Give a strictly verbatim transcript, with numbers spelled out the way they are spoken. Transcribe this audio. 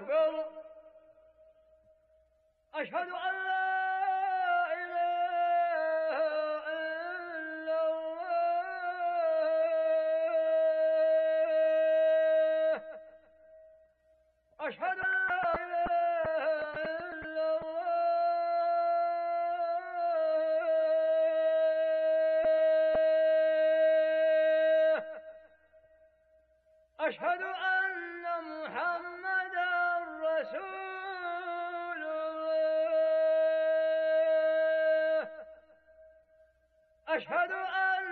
أكبر. أشهد أن لا إله إلا الله. أشهد أن لا إله إلا الله. أشهد أن محمدا رسول الله. أشهد أن